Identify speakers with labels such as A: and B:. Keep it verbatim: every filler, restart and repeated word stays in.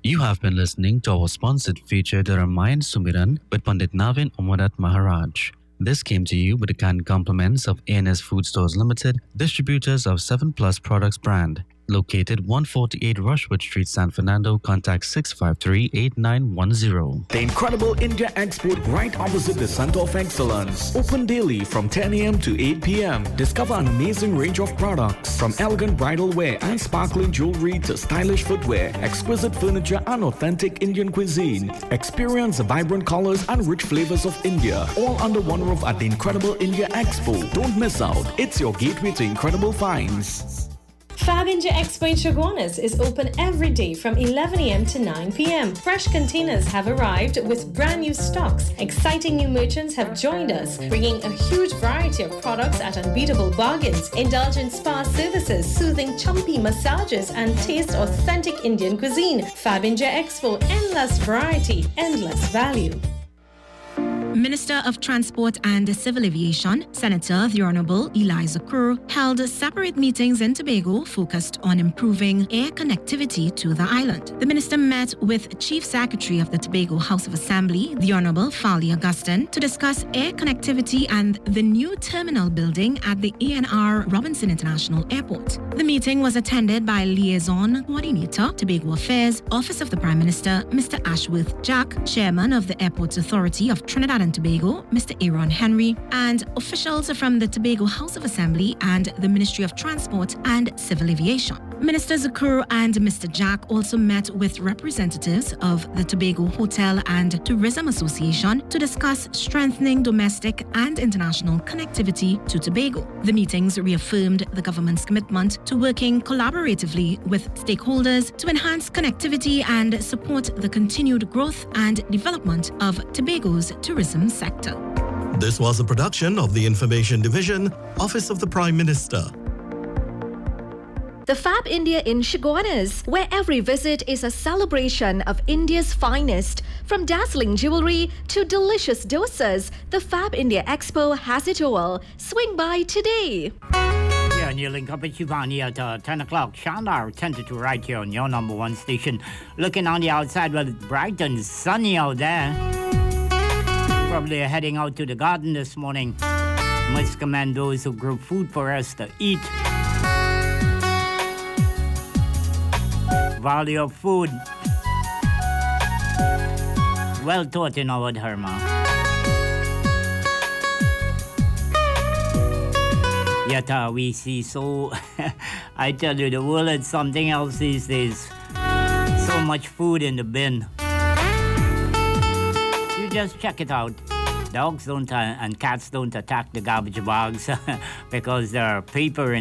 A: You have been listening to our sponsored feature, The Ramayan Sumiran with Pandit Navin Umadat Maharaj. This came to you with the kind compliments of A N S Food Stores Limited, distributors of seven Plus Products brand. Located one forty-eight Rushwood Street, San Fernando. Contact six five three, eight nine one zero.
B: The incredible India Expo right opposite the Center of Excellence. Open daily from ten a.m. to eight p.m. Discover an amazing range of products from elegant bridal wear and sparkling jewelry to stylish footwear, exquisite furniture and authentic Indian cuisine. Experience the vibrant colors and rich flavors of India, all under one roof at the incredible India Expo. Don't miss out. It's your gateway to incredible finds.
C: Fab India Expo in Chaguanas is open every day from eleven a.m. to nine p.m. Fresh containers have arrived with brand new stocks. Exciting new merchants have joined us, bringing a huge variety of products at unbeatable bargains. Indulge in spa services, soothing chumpy massages, and taste authentic Indian cuisine. Fab India Expo, endless variety, endless value.
D: Minister of Transport and Civil Aviation, Senator the Honorable Eliza Kerr, held separate meetings in Tobago focused on improving air connectivity to the island. The minister met with Chief Secretary of the Tobago House of Assembly, the Honorable Fali Augustin, to discuss air connectivity and the new terminal building at the A N R Robinson International Airport. The meeting was attended by Liaison Coordinator, Tobago Affairs, Office of the Prime Minister, Mister Ashworth Jack, Chairman of the Airports Authority of Trinidad and Tobago, Mister Aaron Henry, and officials from the Tobago House of Assembly and the Ministry of Transport and Civil Aviation. Minister Zakur and Mister Jack also met with representatives of the Tobago Hotel and Tourism Association to discuss strengthening domestic and international connectivity to Tobago. The meetings reaffirmed the government's commitment to working collaboratively with stakeholders to enhance connectivity and support the continued growth and development of Tobago's tourism sector.
E: This was a production of the Information Division, Office of the Prime Minister.
F: The Fab India in Chaguanas, where every visit is a celebration of India's finest. From dazzling jewelry to delicious dosas, the Fab India Expo has it all. Swing by today.
G: Yeah, and you link up with Shivani at uh, ten o'clock. Shandar, ten to two right here on your number one station. Looking on the outside, well, it's bright and sunny out there. Probably heading out to the garden this morning. Must commend those who grew food for us to eat. Value of food. Well taught in our dharma. Yet uh, we see so... I tell you, the world is something else these days. So much food in the bin. You just check it out. Dogs don't uh, and cats don't attack the garbage bags because there are paper in